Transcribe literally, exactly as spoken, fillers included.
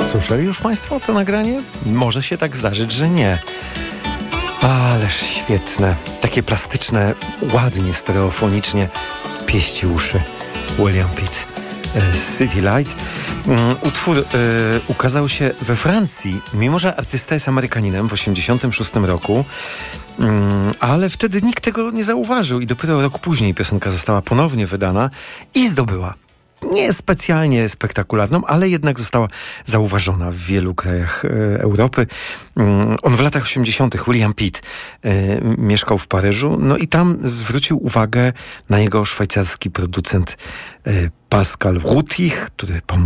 Słyszeli już Państwo to nagranie? Może się tak zdarzyć, że nie. Ależ świetne. Takie plastyczne, ładnie stereofonicznie pieści uszy. William Pitt, City Lights. Utwór y, ukazał się we Francji, mimo że artysta jest Amerykaninem w osiemdziesiątym szóstym roku, y, ale wtedy nikt tego nie zauważył i dopiero rok później piosenka została ponownie wydana i zdobyła nie specjalnie spektakularną, ale jednak została zauważona w wielu krajach e, Europy. Um, on w latach osiemdziesiątych, William Pitt, e, mieszkał w Paryżu, no i tam zwrócił uwagę na jego szwajcarski producent e, Pascal Rüttich, który pomógł